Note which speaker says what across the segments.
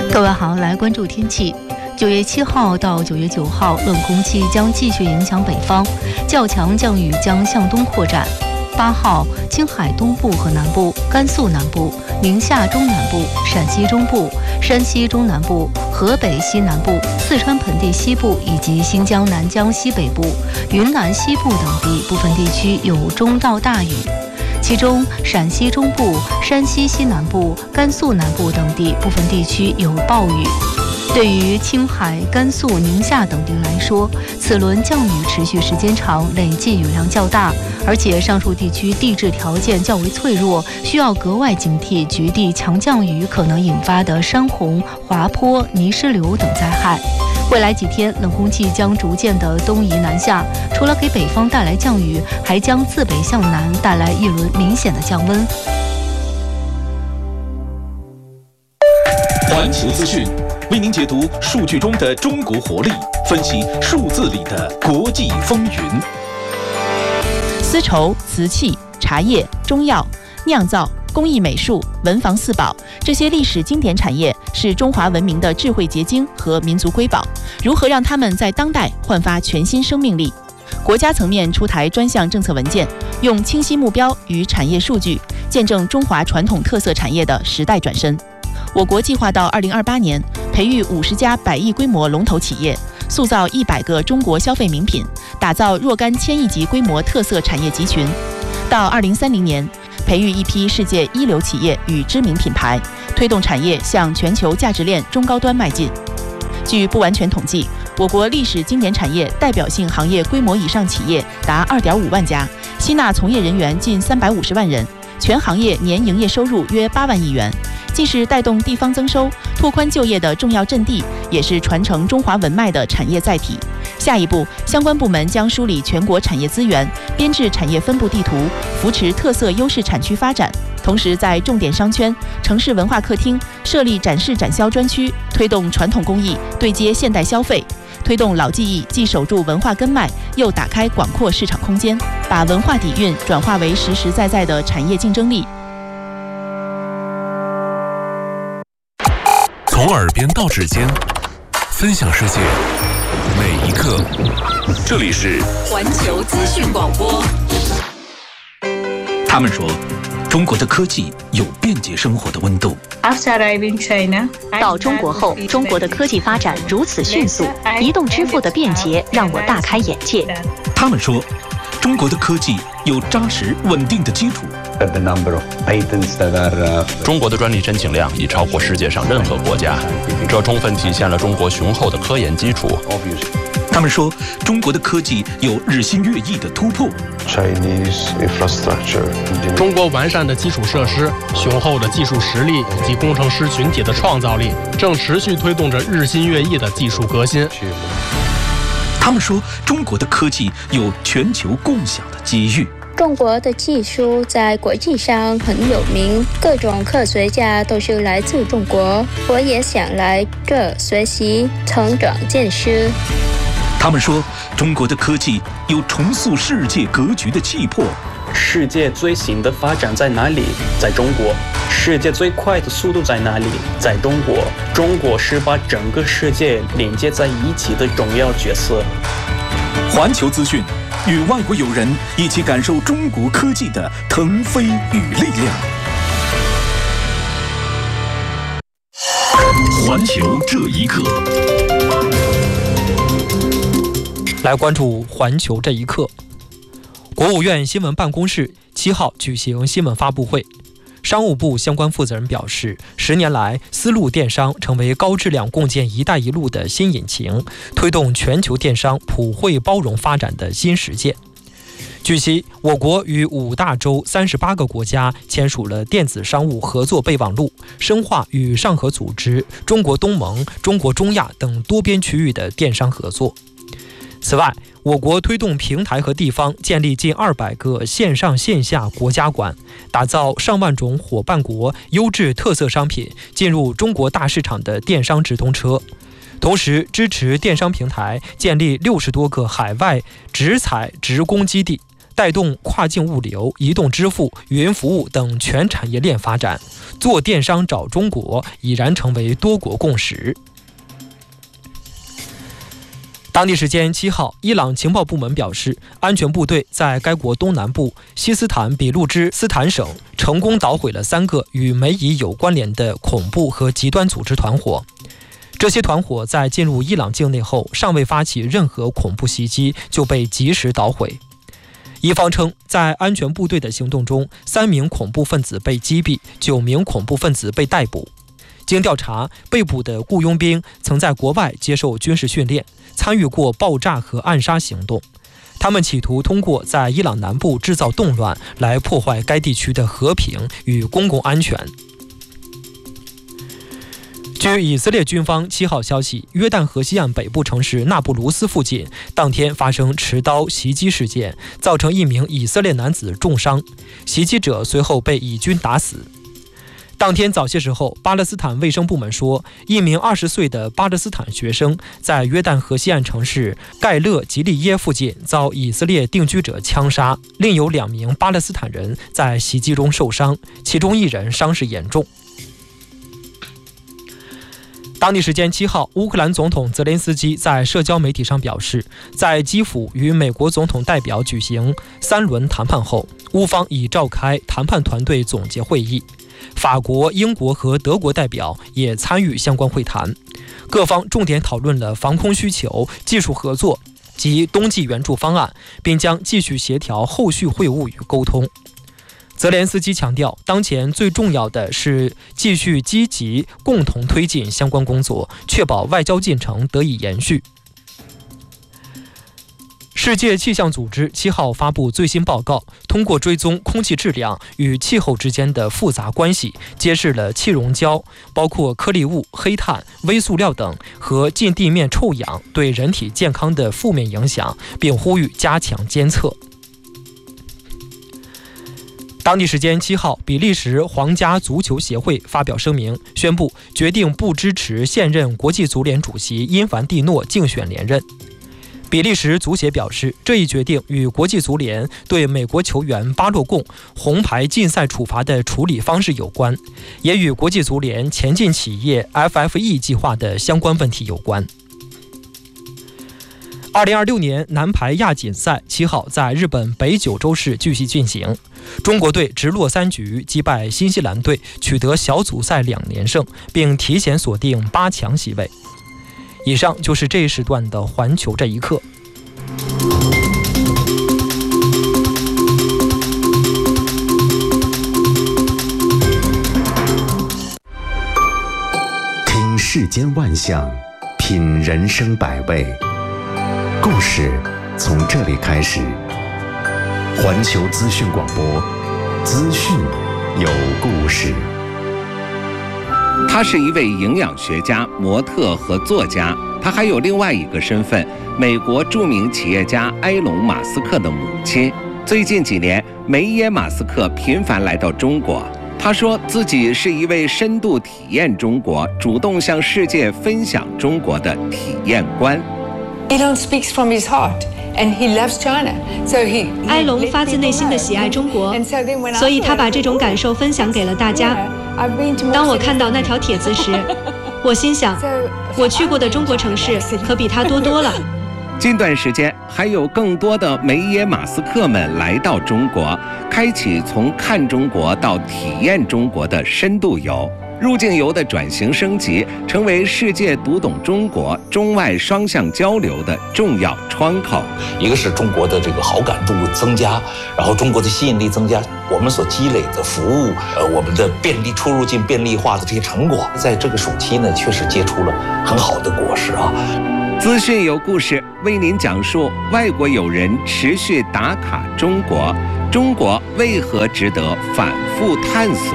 Speaker 1: 各位好，来关注天气。9月7号到9月9号，冷空气将继续影响北方，较强降雨将向东扩展。8号，青海东部和南部、甘肃南部、宁夏中南部、陕西中部、山西中南部、河北西南部、四川盆地西部以及新疆南疆西北部、云南西部等地部分地区有中到大雨。其中，陕西中部、山西西南部、甘肃南部等地部分地区有暴雨。对于青海、甘肃、宁夏等地来说，此轮降雨持续时间长，累计雨量较大，而且上述地区地质条件较为脆弱，需要格外警惕局地强降雨可能引发的山洪、滑坡、泥石流等灾害。未来几天，冷空气将逐渐的东移南下，除了给北方带来降雨，还将自北向南带来一轮明显的降温。
Speaker 2: 环球资讯为您解读数据中的中国活力，分析数字里的国际风云。
Speaker 3: 丝绸、瓷器、茶叶、中药、酿造、工艺美术、文房四宝，这些历史经典产业是中华文明的智慧结晶和民族瑰宝。如何让它们在当代焕发全新生命力？国家层面出台专项政策文件，用清晰目标与产业数据，见证中华传统特色产业的时代转身。我国计划到2028年培育50家100亿规模龙头企业，塑造100个中国消费名品，打造若干1000亿级规模特色产业集群。到2030年，培育一批世界一流企业与知名品牌，推动产业向全球价值链中高端迈进。据不完全统计，我国历史经典产业代表性行业规模以上企业达2.5万家，吸纳从业人员近350万人，全行业年营业收入约8万亿元。既是带动地方增收、拓宽就业的重要阵地，也是传承中华文脉的产业载体。下一步，相关部门将梳理全国产业资源，编制产业分布地图，扶持特色优势产区发展。同时，在重点商圈、城市文化客厅设立展示展销专区，推动传统工艺对接现代消费，推动老技艺既守住文化根脉，又打开广阔市场空间，把文化底蕴转化为实实在在的产业竞争力。
Speaker 4: 从耳边到指尖，分享世界每一刻。这里是
Speaker 5: 环球资讯广播。
Speaker 2: 他们说，中国的科技有便捷生活的温度。
Speaker 6: 到中国后，中国的科技发展如此迅速，移动支付的便捷让我大开眼界。
Speaker 2: 他们说，中国的科技有扎实稳定的基础。
Speaker 7: 中国的专利申请量已超过世界上任何国家，这充分体现了中国雄厚的科研基础。
Speaker 2: 他们说，中国的科技有日新月异的突破。
Speaker 8: 中国完善的基础设施、雄厚的技术实力以及工程师群体的创造力，正持续推动着日新月异的技术革新。
Speaker 2: 他们说，中国的科技有全球共享的机遇。
Speaker 9: 中国的技术在国际上很有名，各种科学家都是来自中国，我也想来这学习、成长见识。
Speaker 2: 他们说，中国的科技有重塑世界格局的气魄。
Speaker 10: 世界最新的发展在哪里？在中国。世界最快的速度在哪里？在中国。中国是把整个世界连接在一起的重要角色。
Speaker 2: 环球资讯与外国友人一起感受中国科技的腾飞与力量。环球这一刻，
Speaker 11: 来关注环球这一刻。国务院新闻办公室7号举行新闻发布会，商务部相关负责人表示，10年来，丝路电商成为高质量共建“一带一路”的新引擎，推动全球电商普惠包容发展的新实践。据悉，我国与5大洲38个国家签署了电子商务合作备忘录，深化与上合组织、中国东盟、中国中亚等多边区域的电商合作。此外，我国推动平台和地方建立近200个线上线下国家馆，打造上万种伙伴国优质特色商品进入中国大市场的电商直通车。同时支持电商平台建立60多个海外直采直供基地， 带动跨境物流、移动支付、云服务等全产业链发展。做电商找中国已然成为多国共识。当地时间7号，伊朗情报部门表示，安全部队在该国东南部西斯坦比路支斯坦省成功捣毁了3个与美以有关联的恐怖和极端组织团伙。这些团伙在进入伊朗境内后，尚未发起任何恐怖袭击就被及时捣毁。伊方称，在安全部队的行动中，3名恐怖分子被击毙，9名恐怖分子被逮捕。经调查，被捕的雇佣兵曾在国外接受军事训练，参与过爆炸和暗杀行动。他们企图通过在伊朗南部制造动乱来破坏该地区的和平与公共安全。据以色列军方7号消息，约旦河西岸北部城市纳布卢斯附近当天发生持刀袭击事件，造成1名以色列男子重伤，袭击者随后被以军打死。当天早些时候，巴勒斯坦卫生部门说，1名20岁的巴勒斯坦学生在约旦河西岸城市盖勒吉利耶附近遭以色列定居者枪杀，另有2名巴勒斯坦人在袭击中受伤，其中1人伤势严重。当地时间7号，乌克兰总统泽连斯基在社交媒体上表示，在基辅与美国总统代表举行3轮谈判后，乌方已召开谈判团队总结会议。法国、英国和德国代表也参与相关会谈，各方重点讨论了防空需求、技术合作及冬季援助方案，并将继续协调后续会晤与沟通。泽连斯基强调，当前最重要的是继续积极共同推进相关工作，确保外交进程得以延续。世界气象组织7号发布最新报告，通过追踪空气质量与气候之间的复杂关系，揭示了气溶胶，包括颗粒物、黑碳、微塑料等和近地面臭氧对人体健康的负面影响，并呼吁加强监测。当地时间7号，比利时皇家足球协会发表声明，宣布决定不支持现任国际足联主席因凡蒂诺竞选连任。比利时足协表示，这一决定与国际足联对美国球员巴洛贡红牌禁赛处罚的处理方式有关，也与国际足联前进企业 FFE 计划的相关问题有关。2026年男排亚锦赛7号在日本北九州市继续进行，中国队直落3局击败新西兰队，取得小组赛2连胜，并提前锁定8强席位。以上就是这一时段的环球这一刻。
Speaker 12: 听世间万象，品人生百味，故事从这里开始。环球资讯广播，资讯有故事。
Speaker 13: 他是一位营养学家、模特和作家，他还有另外一个身份，美国著名企业家埃隆·马斯克的母亲。最近几年，梅耶·马斯克频繁来到中国。他说自己是一位深度体验中国、主动向世界分享中国的体验官。
Speaker 14: Elon speaks from his heart, and he loves China. So he.
Speaker 15: 埃隆发自内心的喜爱中国，所以他把这种感受分享给了大家。当我看到那条帖子时，我心想，我去过的中国城市可比他多多了。
Speaker 13: 近段时间，还有更多的梅耶马斯克们来到中国，开启从看中国到体验中国的深度游。入境游的转型升级，成为世界读懂中国、中外双向交流的重要窗口。
Speaker 16: 一个是中国的这个好感度增加，然后中国的吸引力增加，我们所积累的服务，我们的便利出入境便利化的这些成果，在这个暑期呢，确实结出了很好的果实啊。
Speaker 13: 资讯有故事，为您讲述外国友人持续打卡中国，中国为何值得反复探索？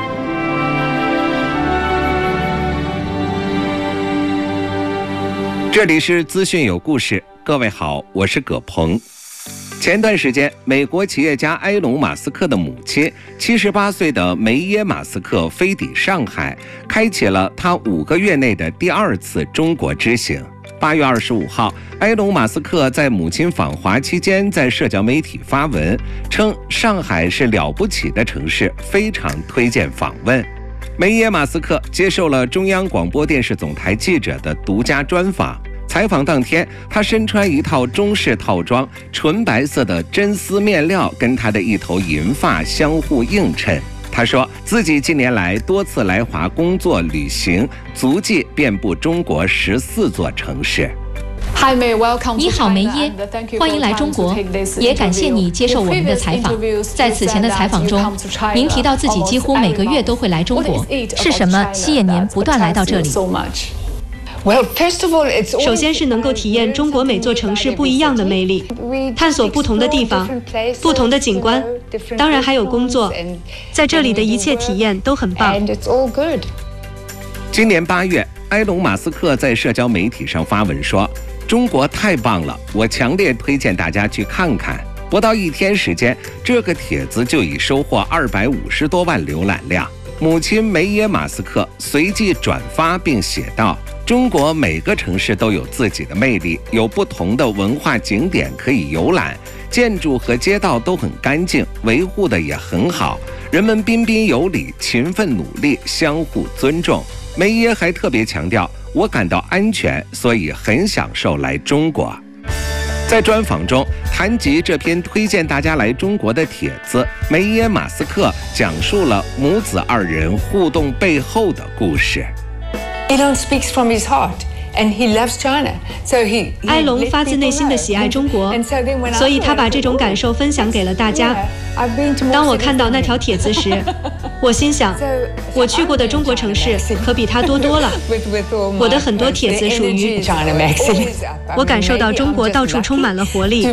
Speaker 13: 这里是资讯有故事，各位好，我是葛鹏。前段时间，美国企业家埃隆·马斯克的母亲78岁的梅耶·马斯克飞抵上海，开启了他5个月内的第2次中国之行。 8月25号，埃隆·马斯克在母亲访华期间，在社交媒体发文称，上海是了不起的城市，非常推荐访问。梅耶·马斯克接受了中央广播电视总台记者的独家专访。采访当天，他身穿一套中式套装，纯白色的真丝面料跟他的一头银发相互映衬。他说自己近年来多次来华工作旅行，足迹遍布中国14座城市。
Speaker 17: 你好，梅耶，欢迎来中国，也感谢你接受我们的采访。在此前的采访中，您提到自己几乎每个月都会来中国，是什么吸引您不断来到这里？
Speaker 15: 首先是能够体验中国每座城市不一样的魅力，探索不同的地方、不同的景观，当然还有工作，在这里的一切体验都很棒。
Speaker 13: 今年8月，埃隆·马斯克在社交媒体上发文说，中国太棒了，我强烈推荐大家去看看。不到1天时间，这个帖子就已收获250多万浏览量。母亲梅耶·马斯克随即转发并写道，中国每个城市都有自己的魅力，有不同的文化景点可以游览，建筑和街道都很干净，维护的也很好，人们彬彬有礼，勤奋努力，相互尊重。梅耶还特别强调，我感到安全，所以很享受来中国。在专访中谈及这篇推荐大家来中国的帖子，梅耶·马斯克讲述了母子2人互动背后的故事。
Speaker 14: Elon speaks from his heart. And he loves China, so he
Speaker 15: 埃隆发自内心的喜爱中国，所以他把这种感受分享给了大家。当我看到那条帖子时，我心想，我去过的中国城市可比他多多了。我的很多帖子属于我感受到中国到处充满了活力。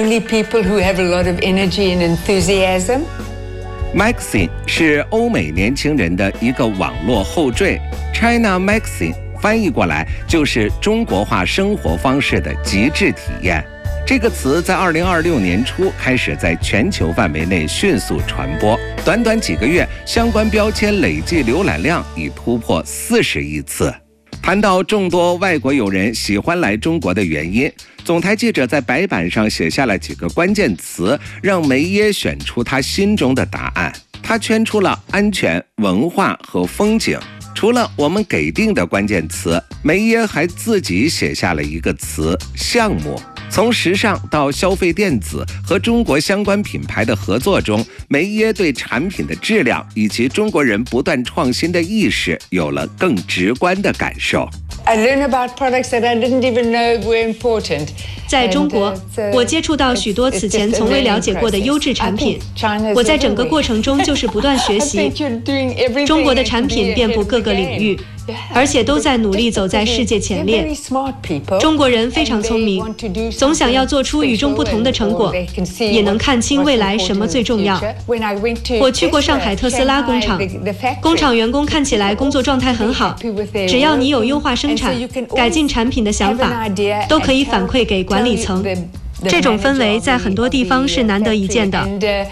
Speaker 13: Maxine 是欧美年轻人的一个网络后缀 ，China Maxine。翻译过来就是中国化生活方式的极致体验。这个词在2026年初开始在全球范围内迅速传播，短短几个月，相关标签累计浏览量已突破40亿次。谈到众多外国友人喜欢来中国的原因，总台记者在白板上写下了几个关键词，让梅耶选出他心中的答案。他圈出了安全、文化和风景。除了我们给定的关键词，梅耶还自己写下了一个词“项目”。从时尚到消费电子和中国相关品牌的合作中，梅耶对产品的质量以及中国人不断创新的意识有了更直观的感受。
Speaker 14: I learn about products that I didn't even know were important.
Speaker 15: 在中国，我接触到许多此前从未了解过的优质产品。我在整个过程中就是不断学习。中国的产品遍布各个领域，而且都在努力走在世界前列。中国人非常聪明，总想要做出与众不同的成果，也能看清未来什么最重要。我去过上海特斯拉工厂，工厂员工看起来工作状态很好，只要你有优化生产、改进产品的想法，都可以反馈给管理层。这种氛围在很多地方是难得一见的。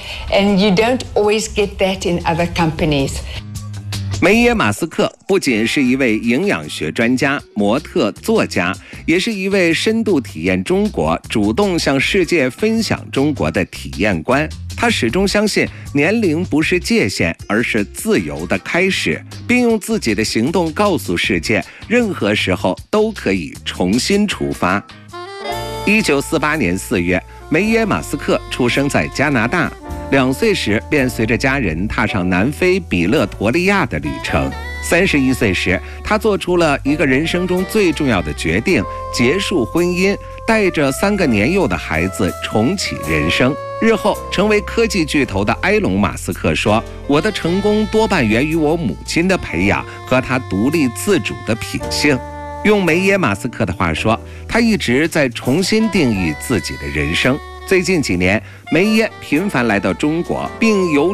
Speaker 13: 梅耶·马斯克不仅是一位营养学专家、模特、作家，也是一位深度体验中国、主动向世界分享中国的体验官。他始终相信年龄不是界限，而是自由的开始，并用自己的行动告诉世界，任何时候都可以重新出发。1948年4月，梅耶·马斯克出生在加拿大。2岁时便随着家人踏上南非比勒陀利亚的旅程。31岁时，他做出了一个人生中最重要的决定，结束婚姻，带着3个年幼的孩子重启人生。日后成为科技巨头的埃隆·马斯克说，我的成功多半源于我母亲的培养和她独立自主的品性。用梅耶·马斯克的话说，他一直在重新定义自己的人生。最近几年，梅耶频繁来到中国，并由